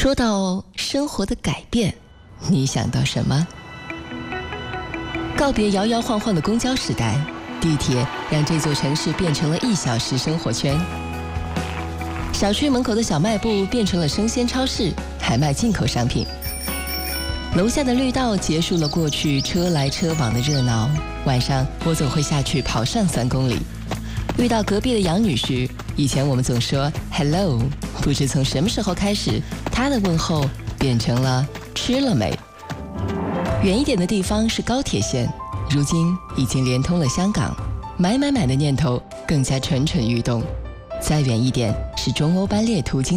说到生活的改变，你想到什么？告别摇摇晃晃的公交时代，地铁让这座城市变成了1小时生活圈。小区门口的小卖部变成了生鲜超市，还卖进口商品。楼下的绿道结束了过去车来车往的热闹，晚上我总会下去跑上3公里。遇到隔壁的杨女士，以前我们总说 hello， 不知从什么时候开始，她的问候变成了吃了没。远一点的地方是高铁线，如今已经连通了香港，买的念头更加蠢蠢欲动。再远一点是中欧班列途经